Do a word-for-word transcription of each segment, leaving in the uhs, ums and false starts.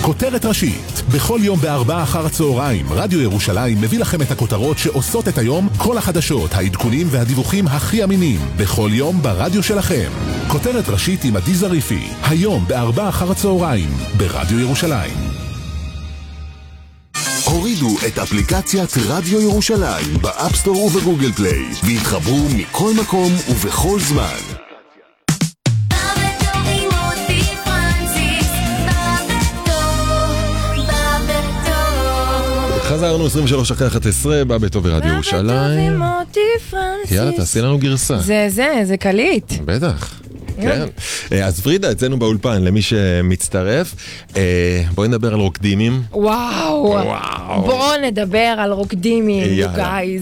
כותרת ראשית. בכל יום בארבעה אחר הצהריים, רדיו ירושלים מביא לכם את הכותרות שעושות את היום, כל החדשות, העדכונים והדיווחים הכי אמינים. בכל יום ברדיו שלכם. כותרת ראשית עם עדי זריפי. היום בארבעה אחר הצהריים, ברדיו ירושלים. הורידו את אפליקציית רדיו ירושלים באפסטור ובגוגל פליי והתחברו מכל מקום ובכל זמן. חזרנו עשרים ושלוש אחרי אחת עשרה, בא בטוב ברדיו ירושלים. יאללה, תעשי לנו גרסה. זה זה, זה קליט. בטח. כן. אז פרידה, אצלנו באולפן, למי שמצטרף, בואי נדבר על רוקדימים. וואו. בואו נדבר על רוקדימים, you guys.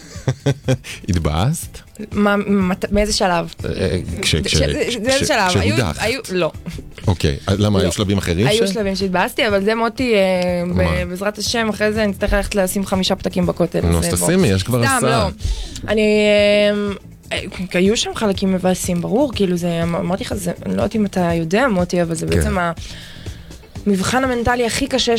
התבאסת? מאיזה שלב? באיזה שלב? שהודח. לא. אוקיי, למה? היו שלבים אחרים? היו שלבים שהתבאסתי, אבל זה מוטי, בעזרת השם, אחרי זה נצטרך ללכת לשים חמישה פתקים בכותל. נו, אז תשימי, יש כבר עשה. סתם, לא. אני... היו שם חלקים מבאסים, ברור, כאילו זה, אמרתי לך, אני לא יודעת אם אתה יודע, מוטי, אבל זה בעצם המבחן המנטלי הכי קשה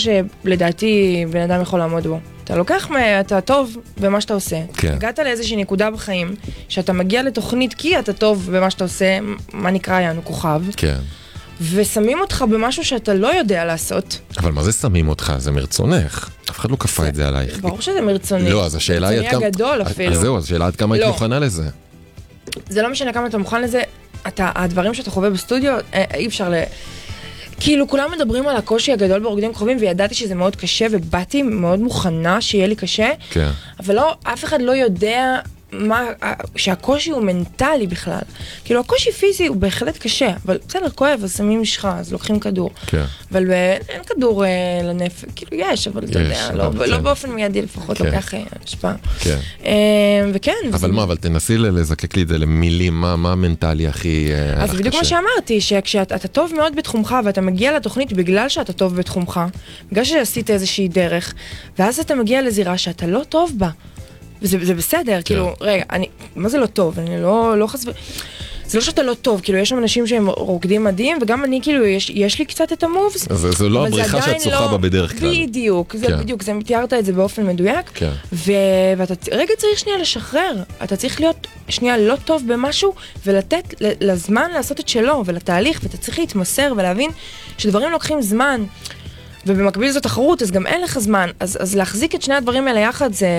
שלדעתי בן אדם יכול לעמוד בו. אתה לוקח, אתה טוב במה שאתה עושה. הגעת לאיזושהי נקודה בחיים, שאתה מגיע לתוכנית כי אתה טוב במה שאתה עושה, מה נקרא יענו כוכב. כן. ושמים אותך במשהו שאתה לא יודע לעשות. אבל מה זה שמים אותך? זה מרצונך. אף אחד לא כפה את זה עלייך. ברור שזה מרצוני. לא, אז השאלה היא עד כמה... מרצוני הגדול אפילו. אז זהו, אז השאלה עד כמה היית מוכנה לזה. זה לא משנה כמה אתה מוכן לזה. הדברים שאתה חווה בסטודיו, אי אפשר ל... כאילו, כולם מדברים על הקושי הגדול ברוקדים כוכבים, וידעתי שזה מאוד קשה, ובאתי מאוד מוכנה שיהיה לי קשה. כן. אבל לא, אף אחד לא יודע... מה, שהקושי הוא מנטלי בכלל. כאילו, הקושי פיזי הוא בהחלט קשה, אבל בסדר, כואב, אז שמים משחה, אז לוקחים כדור. כן. אבל אין כדור לנפש, כאילו, יש, אבל אתה יודע, לא באופן מיידי לפחות, לוקח השפעה. כן. וכן. אבל מה, אבל תנסי לזקק לי את זה למילים, מה המנטלי הכי קשה? אז בדיוק מה שאמרתי, שכשאתה טוב מאוד בתחומך, ואתה מגיע לתוכנית בגלל שאתה טוב בתחומך, בגלל שעשית איזושהי דרך, ואז אתה מגיע לזירה שאתה לא טוב בה. וזה, זה בסדר, כאילו, רגע, אני, מה זה לא טוב? אני לא, לא חס... זה לא שאתה לא טוב, כאילו, יש שם אנשים שהם רוקדים מדהים, וגם אני, כאילו, יש, יש לי קצת את המובס. אז זה לא הבריחה שאת שוחה בה בדרך כלל. בדיוק, זה בדיוק, זה תיארת את זה באופן מדויק, ואתה רגע צריך שנייה לשחרר, אתה צריך להיות שנייה לא טוב במשהו, ולתת לזמן לעשות את שלו, ולתהליך, ואתה צריך להתמסר ולהבין שדברים לוקחים זמן, ובמקביל זו תחרות, אז גם אין לך זמן, אז, אז להחזיק את שני הדברים האלה יחד זה...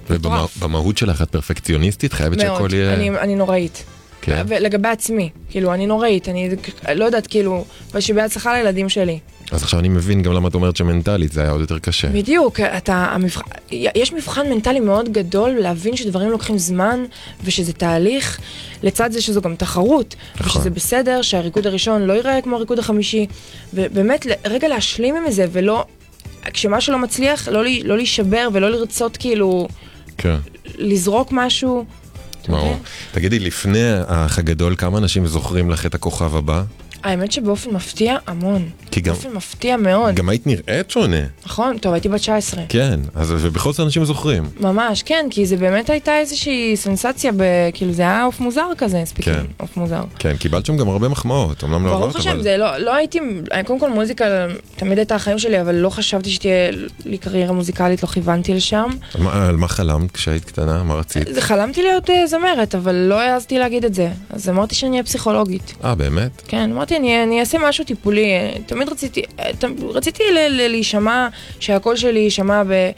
ובמהות שלך את פרפקציוניסטית, חייבת שהכל יהיה... מאוד, אני, אני נוראית. כן. ולגבי עצמי, כאילו, אני נוראית, אני לא יודעת, כאילו, ושבהצלחה לילדים שלי. אז עכשיו אני מבין גם למה את אומרת שמנטלית זה היה עוד יותר קשה. בדיוק, אתה, המבח... יש מבחן מנטלי מאוד גדול להבין שדברים לוקחים זמן, ושזה תהליך, לצד זה שזו גם תחרות, נכון. ושזה בסדר, שהריקוד הראשון לא ייראה כמו הריקוד החמישי, ובאמת, רגע להשלים עם זה, ולא, כשמשהו לא מצליח, לא, לא להישבר ולא לרצות כאילו, כן. לזרוק משהו. מאור, תגידי, לפני האח הגדול, כמה אנשים זוכרים לך את הכוכב הבא? האמת שבאופן מפתיע המון. באופן מפתיע מאוד. גם היית נראית שונה. נכון, טוב, הייתי בת תשע עשרה. כן, אז ובכל זאת אנשים זוכרים. ממש, כן, כי זה באמת הייתה איזושהי סנסציה, כאילו זה היה אוף מוזר כזה, ספיקים, אוף מוזר. כן, קיבלת שם גם הרבה מחמאות, אומנם לא עברת, אבל... ברוך השם, זה לא הייתי, קודם כל מוזיקה תמיד הייתה החיים שלי, אבל לא חשבתי שתהיה לי קריירה מוזיקלית, לא כיוונתי לשם. על מה חלמת כשהיית קטנה? מה רצית? חלמתי להיות זמרת, אבל לא העזתי להגיד את זה. אז אמרתי שאני אהיה פסיכולוגית. אה, באמת? כן, אמרתי, אני, אני אעשה משהו טיפולי. תמיד רציתי, רציתי להישמע, שהקול שלי יישמע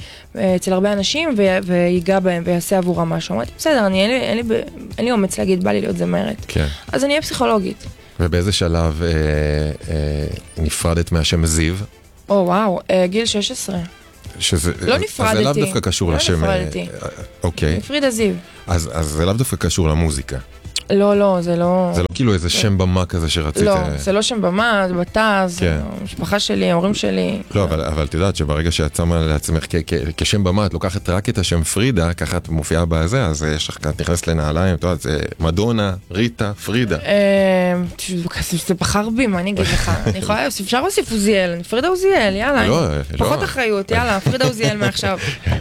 אצל הרבה אנשים ויגע בהם ויעשה עבורם משהו. אמרתי, בסדר, אני, אין לי, אין לי, אין לי אומץ להגיד, בא לי להיות זמרת. כן. אז אני אהיה פסיכולוגית. ובאיזה שלב אה, אה, נפרדת מהשם זיו? או, וואו, אה, גיל שש עשרה. שזה, לא נפרדתי. אז זה לאו דווקא קשור לא לשם... לא נפרדתי. אוקיי. נפרידה זיו. אז, אז זה לאו דווקא קשור למוזיקה. לא, לא, זה לא... זה לא כאילו איזה שם במה כזה שרצית... לא, זה לא שם במה, זה בתז, המשפחה שלי, ההורים שלי. לא, אבל את יודעת שברגע שאת שמה לעצמך כשם במה, את לוקחת רק את השם פרידה, ככה את מופיעה בזה, אז יש לך, את נכנסת לנעליים, את יודעת, זה מדונה, ריטה, פרידה. זה בחר בי, מה אני אגיד לך? אני יכולה, אפשר להוסיף עוזיאל, פרידה עוזיאל, יאללה. פחות אחריות, יאללה, פרידה עוזיאל מעכשיו.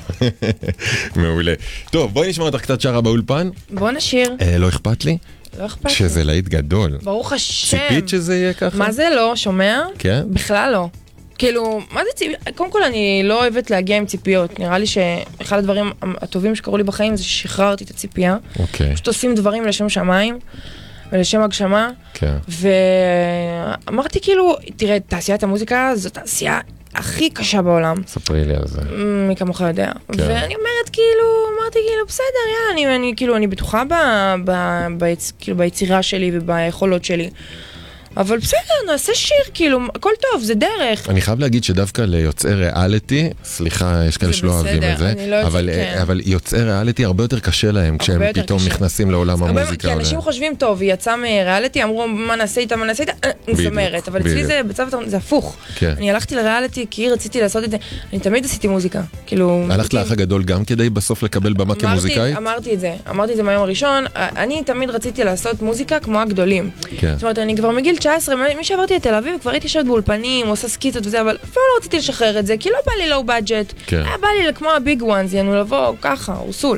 מעולה. טוב, בואי נשמע אותך קצת שרה באולפן. בוא נשיר. לא אכפת לי? לא אכפת לי. שזה להיט גדול. ברוך השם. ציפית שזה יהיה ככה? מה זה לא? שומע? כן. בכלל לא. כאילו, מה זה ציפיות? קודם כל אני לא אוהבת להגיע עם ציפיות. נראה לי שאחד הדברים הטובים שקרו לי בחיים זה ששחררתי את הציפייה. אוקיי. פשוט עושים דברים לשם שמיים ולשם הגשמה. כן. ואמרתי כאילו, תראה, תעשיית המוזיקה זו תעשייה הכי קשה בעולם. ספרי לי על זה. מי כמוך יודע. ואני אומרת כאילו, אמרתי כאילו, בסדר, יאללה, אני, אני כאילו, אני בטוחה ב, ב, ב, כאילו, ביצירה שלי וביכולות שלי. אבל בסדר, נעשה שיר, כאילו, הכל טוב, זה דרך. אני חייב להגיד שדווקא ליוצאי ריאליטי, סליחה, יש כאלה שלא אוהבים את זה, אבל, אבל יוצאי ריאליטי הרבה יותר קשה להם כשהם פתאום קשה. נכנסים לעולם המוזיקה. כי אנשים חושבים, טוב, היא יצאה מריאליטי, אמרו, מה נעשה איתה, מה נעשה איתה, נזמרת, אבל אצלי זה בצוות, זה הפוך. כן. אני הלכתי לריאליטי כי רציתי לעשות את זה, אני תמיד עשיתי מוזיקה, כאילו... הלכת לאח הגדול גם כדי בסוף לקבל במה כמוזיקאית? אמרתי את זה, אמרתי את זה מהיום הראשון, אני תמיד רציתי לעשות מוזיקה כמו הגדולים. זאת אומרת, אני כבר מגיל תשע עשרה, מי שעברתי לתל אביב, כבר הייתי שבת באולפנים, עושה סקיצות וזה, אבל אפילו לא רציתי לשחרר את זה, כי לא בא לי לואו בדג'ט, היה בא לי כמו הביג וואנס, יענו לבוא ככה, אוסול.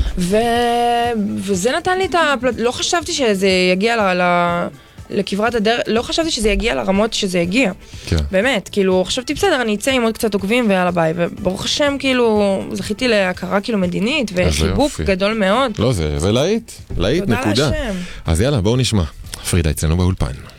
וזה נתן לי את הפלט... לא חשבתי שזה יגיע ל... לכברת הדרך, לא חשבתי שזה יגיע לרמות שזה יגיע. באמת, כאילו, חשבתי בסדר, אני אצא עם עוד קצת עוקבים ויאללה ביי, וברוך השם, כאילו, זכיתי להכרה כאילו מדינית, וחיבוק גדול מאוד. לא, זה להיט, להיט, נקודה. אז יאללה, בואו נשמע. פרידה אצלנו באולפן.